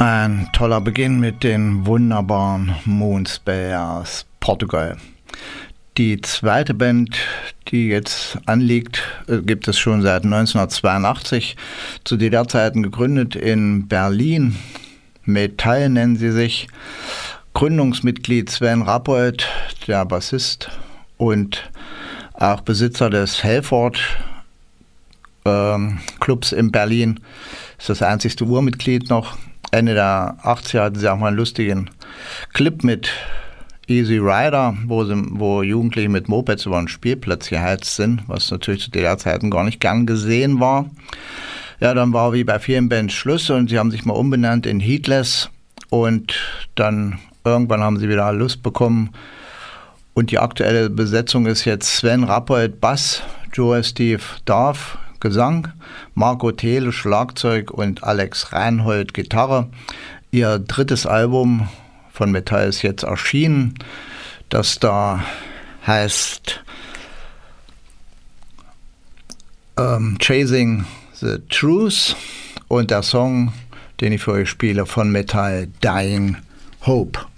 Ein toller Beginn mit den wunderbaren Moonspell aus Portugal. Die zweite Band, die jetzt anliegt, gibt es schon seit 1982, zu DDR-Zeiten gegründet in Berlin. Metall nennen sie sich. Gründungsmitglied Sven Rappold, der Bassist und auch Besitzer des Helford Clubs in Berlin, ist das einzigste Urmitglied noch. Ende der 80er hatten sie auch mal einen lustigen Clip mit Easy Rider, wo Jugendliche mit Mopeds über einen Spielplatz geheizt sind, was natürlich zu DDR-Zeiten gar nicht gern gesehen war. Ja, dann war wie bei vielen Bands Schluss und sie haben sich mal umbenannt in Heedless und dann irgendwann haben sie wieder Lust bekommen und die aktuelle Besetzung ist jetzt Sven Rappold Bass, Joe Steve Darf Gesang, Marco Thiele Schlagzeug und Alex Reinhold Gitarre. Ihr drittes Album von Metall ist jetzt erschienen, das da heißt Chasing the Truth und der Song, den ich für euch spiele, von Metall, Dying Hope.